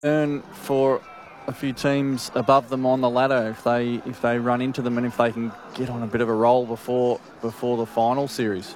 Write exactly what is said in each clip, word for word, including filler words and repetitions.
earn for a few teams above them on the ladder if they if they run into them and if they can get on a bit of a roll before before the final series.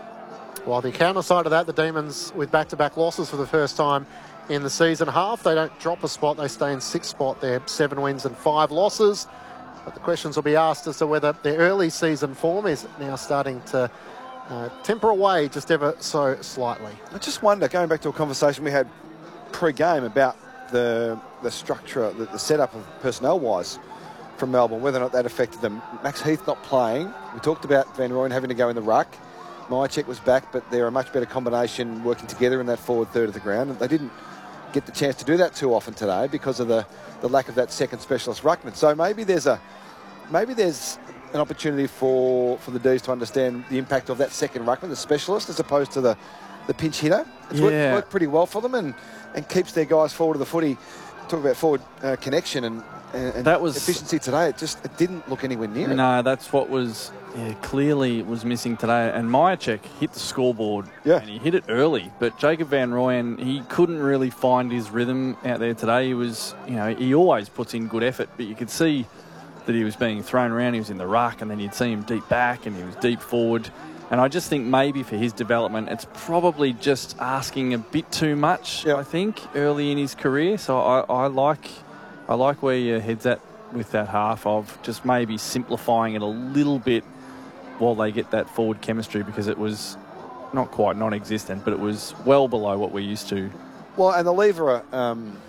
Well, the counter side of that, the Demons with back-to-back losses for the first time in the season half. They don't drop a spot. They stay in sixth spot. They're seven wins and five losses. But the questions will be asked as to whether their early season form is now starting to uh, temper away just ever so slightly. I just wonder, going back to a conversation we had pre-game about the the structure, the, the setup of personnel-wise from Melbourne, whether or not that affected them. Max Heath not playing. We talked about Van Rooyen having to go in the ruck. Myercheck was back, but they're a much better combination working together in that forward third of the ground. And they didn't get the chance to do that too often today because of the, the lack of that second specialist ruckman. So maybe there's a maybe there's an opportunity for, for the D's to understand the impact of that second ruckman, the specialist, as opposed to the, the pinch hitter. It's yeah. worked, worked pretty well for them and, and keeps their guys forward of the footy. Talk about forward uh, connection and, and that was efficiency today. It just it didn't look anywhere near it. No, that's what was yeah, clearly was missing today. And Myercheck hit the scoreboard, yeah. and he hit it early. But Jacob Van Rooyen, he couldn't really find his rhythm out there today. He was, you know, he always puts in good effort, but you could see that he was being thrown around. He was in the ruck, and then you'd see him deep back, and he was deep forward. And I just think maybe for his development, it's probably just asking a bit too much, yep. I think, early in his career. So I, I like I like where your head's at with that half of just maybe simplifying it a little bit while they get that forward chemistry, because it was not quite non-existent, but it was well below what we're used to. Well, and the lever, um,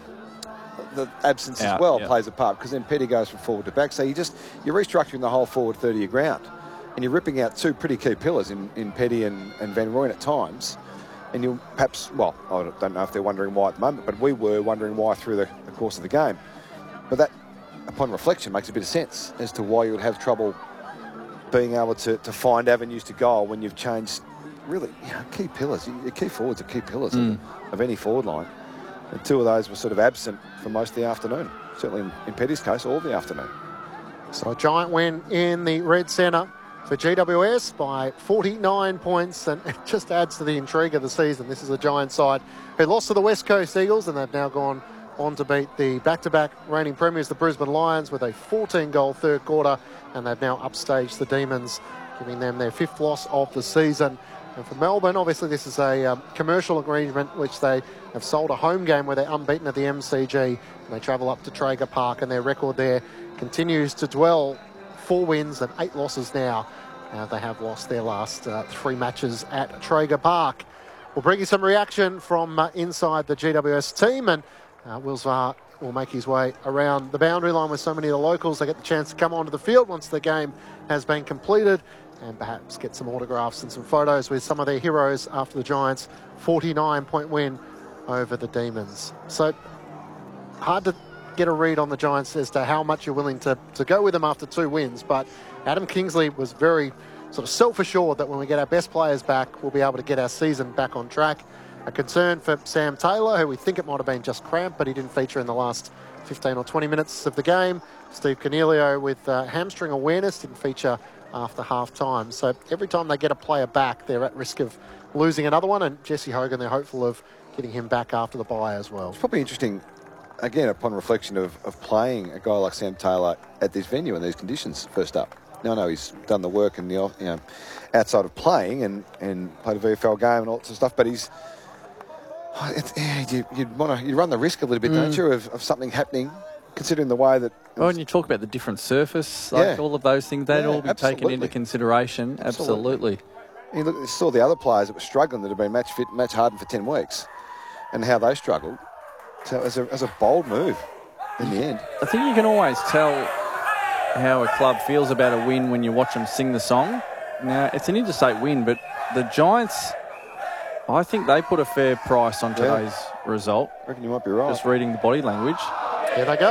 the absence Out, as well yep. plays a part, because then Petty goes from forward to back. So you just, you're restructuring the whole forward third of your ground. And you're ripping out two pretty key pillars in, in Petty and, and Van Rooyen at times. And you'll perhaps, well, I don't know if they're wondering why at the moment, but we were wondering why through the, the course of the game. But that, upon reflection, makes a bit of sense as to why you would have trouble being able to, to find avenues to goal when you've changed, really, you know, key pillars. Your key forwards are key pillars mm. of, of any forward line. And two of those were sort of absent for most of the afternoon, certainly in, in Petty's case, all the afternoon. So a giant win in the Red Centre for G W S by forty-nine points, and it just adds to the intrigue of the season. This is a Giant side who lost to the West Coast Eagles, and they've now gone on to beat the back-to-back reigning premiers, the Brisbane Lions, with a fourteen-goal third quarter, and they've now upstaged the Demons, giving them their fifth loss of the season. And for Melbourne, obviously this is a um, commercial agreement which they have sold a home game where they're unbeaten at the M C G, and they travel up to Traeger Park, and their record there continues to dwell. Four wins and eight losses now. Uh, they have lost their last uh, three matches at Traeger Park. We'll bring you some reaction from uh, inside the G W S team, and uh, Will Zwar will make his way around the boundary line with so many of the locals. They get the chance to come onto the field once the game has been completed and perhaps get some autographs and some photos with some of their heroes after the Giants' forty-nine point win over the Demons. So hard to get a read on the Giants as to how much you're willing to, to go with them after two wins. But Adam Kingsley was very sort of self-assured that when we get our best players back, we'll be able to get our season back on track. A concern for Sam Taylor, who we think it might have been just cramp, but he didn't feature in the last fifteen or twenty minutes of the game. Steve Cornelio with uh, hamstring awareness didn't feature after half-time. So every time they get a player back, they're at risk of losing another one. And Jesse Hogan, they're hopeful of getting him back after the bye as well. It's probably interesting, again, upon reflection of, of playing a guy like Sam Taylor at this venue in these conditions first up. Now I know he's done the work in the, you know, outside of playing and, and played a V F L game and all sorts of stuff, but he's it's, you, you'd want to you run the risk a little bit, mm. don't you, of, of something happening, considering the way that... Well, and you talk about the different surface, like yeah. all of those things, they'd yeah, all be absolutely. taken into consideration. Absolutely. absolutely. You look, you saw the other players that were struggling that have been match fit, match hardened for ten weeks and how they struggled. So as a, as a bold move in the end. I think you can always tell how a club feels about a win when you watch them sing the song. Now, it's an interstate win, but the Giants, I think they put a fair price on today's yeah. result. I reckon you might be right. Just reading the body language. Here they go.